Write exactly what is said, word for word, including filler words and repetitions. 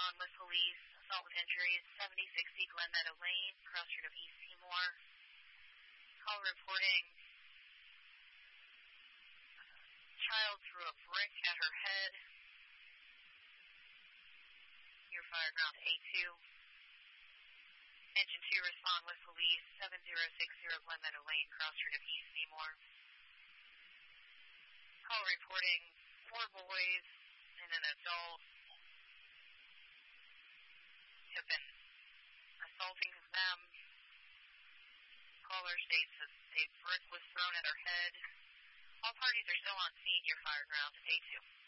respond with police. Assault with injuries, seventy sixty Glen Meadow Lane, cross-street of East Seymour. Call reporting child threw a brick at her head. Your fire ground A two. Engine two, respond with police, seven zero six zero Glen Meadow Lane, cross street of East Seymour. Call reporting four boys and an adult have been assaulting them. Caller states that a brick was thrown at her head. All parties are still on scene, your fire ground A two.